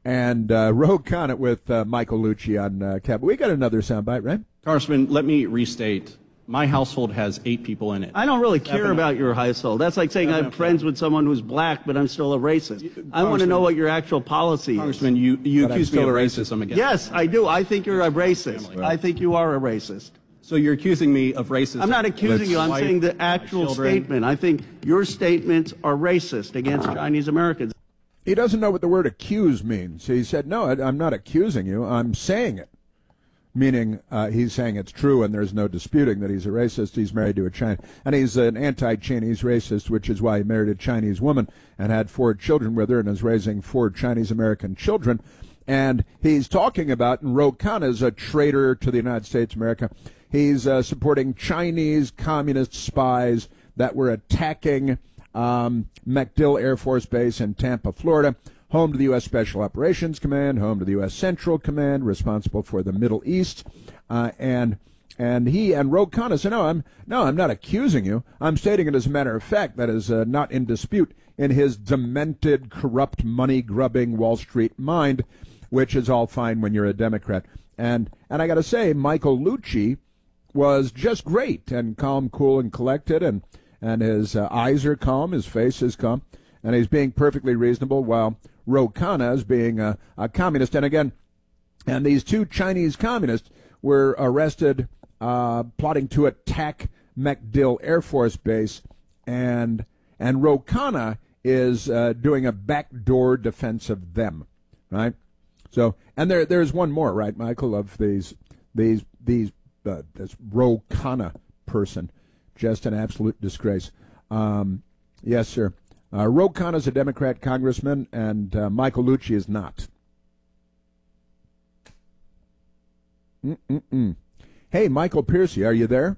and Ro Khanna with Michael Lucci on Cap. We got another soundbite, right? Congressman, let me restate. My household has 8 people in it. I don't really care about your household. That's like saying I'm friends with someone who's black, but I'm still a racist. I want to know what your actual policy is. Congressman, you accuse me of racism again. Yes, I do. I think you're a racist. I think you are a racist. So you're accusing me of racism? I'm not accusing you. I'm saying the actual statement. I think your statements are racist against Chinese Americans. He doesn't know what the word accuse means. He said, no, I'm not accusing you. I'm saying it. Meaning he's saying it's true and there's no disputing that he's a racist. He's married to a Chinese, and he's an anti-Chinese racist, which is why he married a Chinese woman and had 4 children with her and is raising 4 Chinese-American children. And he's talking about, and Ro Khanna is a traitor to the United States of America. He's supporting Chinese communist spies that were attacking MacDill Air Force Base in Tampa, Florida, home to the U.S. Special Operations Command, home to the U.S. Central Command, responsible for the Middle East. And he and Ro Khanna said, I'm not accusing you. I'm stating it as a matter of fact. That is not in dispute in his demented, corrupt, money-grubbing Wall Street mind, which is all fine when you're a Democrat. And I got to say, Michael Lucci was just great and calm, cool, and collected, and his eyes are calm, his face is calm, and he's being perfectly reasonable, while Ro Khanna is being a communist. And again, and these 2 Chinese communists were arrested plotting to attack MacDill Air Force Base, and Ro Khanna is doing a backdoor defense of them, right? So, and there's one more, right, Michael, of this Ro Khanna person, just an absolute disgrace. Yes, sir. Ro Khanna is a Democrat congressman, and Michael Lucci is not. Hey, Michael Piercy, are you there?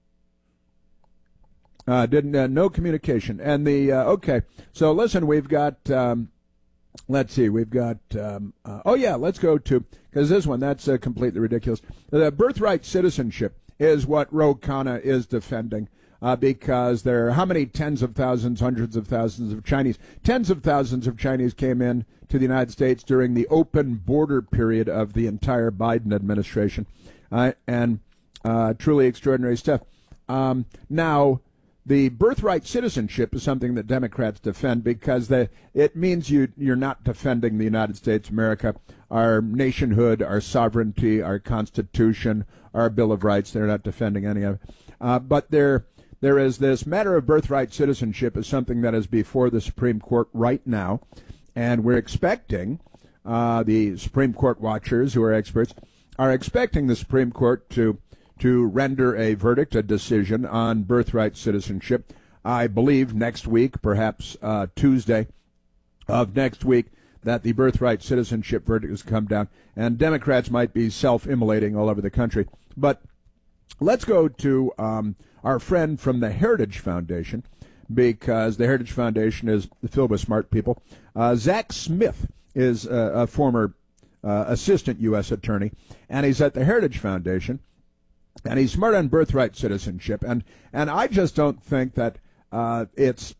No communication. And okay. So listen, we've got. Let's see. We've got. Let's go to, because this one, that's completely ridiculous. The birthright citizenship is what Ro Khanna is defending. Because there are how many tens of thousands, hundreds of thousands of Chinese? Tens of thousands of Chinese came in to the United States during the open border period of the entire Biden administration, and truly extraordinary stuff. Now, the birthright citizenship is something that Democrats defend because it means you're not defending the United States of America, our nationhood, our sovereignty, our Constitution, our Bill of Rights. They're not defending any of it. But there is this matter of birthright citizenship is something that is before the Supreme Court right now, and we're expecting the Supreme Court watchers, who are experts, are expecting the Supreme Court to render a verdict, a decision on birthright citizenship. I believe next week, perhaps Tuesday of next week, that the birthright citizenship verdict has come down, and Democrats might be self-immolating all over the country. But let's go to our friend from the Heritage Foundation, because the Heritage Foundation is filled with smart people. Zach Smith is a former assistant U.S. attorney, and he's at the Heritage Foundation, and he's smart on birthright citizenship. And I just don't think that it's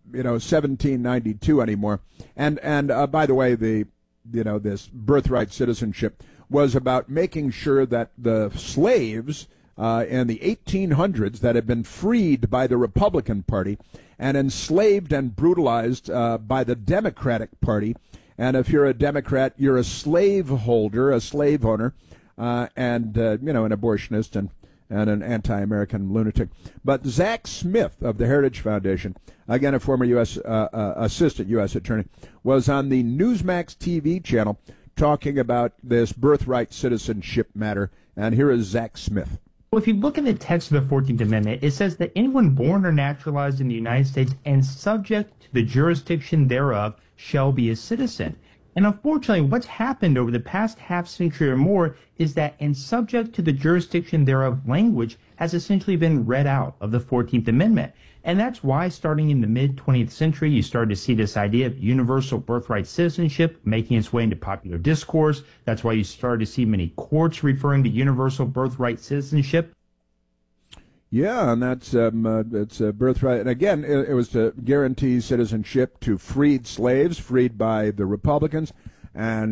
1792 anymore. And by the way, this birthright citizenship was about making sure that the slaves in the 1800s that had been freed by the Republican Party and enslaved and brutalized by the Democratic Party. And if you're a Democrat, you're a slave holder, a slave owner, and an abortionist and an anti-American lunatic. But Zach Smith of the Heritage Foundation, again a former U.S. Assistant U.S. attorney, was on the Newsmax TV channel talking about this birthright citizenship matter. And here is Zach Smith. Well, if you look at the text of the 14th Amendment, it says that anyone born or naturalized in the United States and subject to the jurisdiction thereof shall be a citizen. And unfortunately, what's happened over the past half century or more is that "and subject to the jurisdiction thereof" language has essentially been read out of the 14th Amendment. And that's why, starting in the mid-20th century, you started to see this idea of universal birthright citizenship making its way into popular discourse. That's why you started to see many courts referring to universal birthright citizenship. Yeah, and that's it's a birthright. And again, it was to guarantee citizenship to freed slaves, freed by the Republicans, and